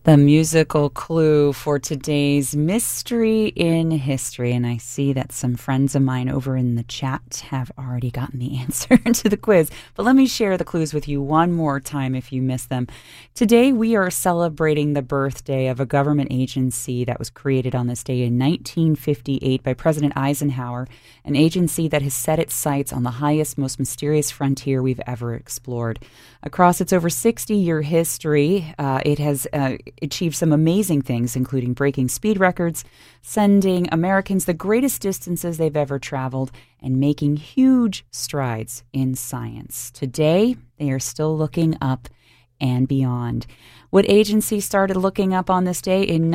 The musical clue for today's Mystery in History. And I see that some friends of mine over in the chat have already gotten the answer to the quiz. But let me share the clues with you one more time if you missed them. Today, we are celebrating the birthday of a government agency that was created on this day in 1958 by President Eisenhower, an agency that has set its sights on the highest, most mysterious frontier we've ever explored. Across its over 60-year history, it has achieved some amazing things, including breaking speed records, sending Americans the greatest distances they've ever traveled, and making huge strides in science. Today, they are still looking up and beyond. What agency started looking up on this day in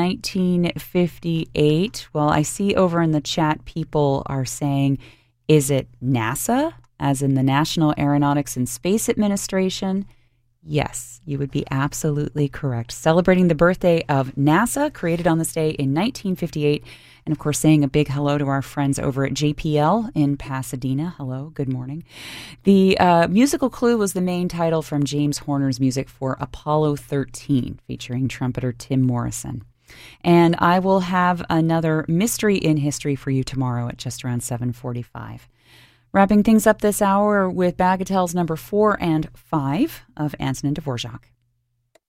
1958? Well, I see over in the chat people are saying, is it NASA, as in the National Aeronautics and Space Administration? Yes, you would be absolutely correct. Celebrating the birthday of NASA, created on this day in 1958. And of course, saying a big hello to our friends over at JPL in Pasadena. Hello, good morning. The musical clue was the main title from James Horner's music for Apollo 13, featuring trumpeter Tim Morrison. And I will have another Mystery in History for you tomorrow at just around 7:45. Wrapping things up this hour with Bagatelles number 4 and 5 of Antonin Dvorak.